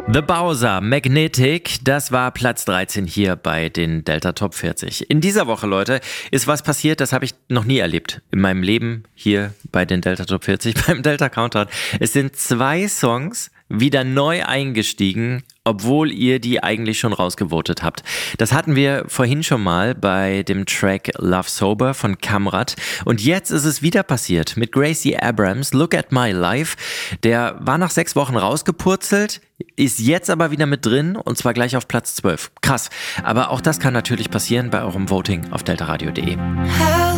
The Bowser, Magnetic, das war Platz 13 hier bei den Delta Top 40. In dieser Woche, Leute, ist was passiert, das habe ich noch nie erlebt in meinem Leben hier bei den Delta Top 40, beim Delta Countdown. Es sind 2 Songs wieder neu eingestiegen, obwohl ihr die eigentlich schon rausgevotet habt. Das hatten wir vorhin schon mal bei dem Track Love Sober von Kamrat. Und jetzt ist es wieder passiert mit Gracie Abrams, Look at My Life. Der war nach 6 Wochen rausgepurzelt, ist jetzt aber wieder mit drin und zwar gleich auf Platz 12. Krass. Aber auch das kann natürlich passieren bei eurem Voting auf deltaradio.de.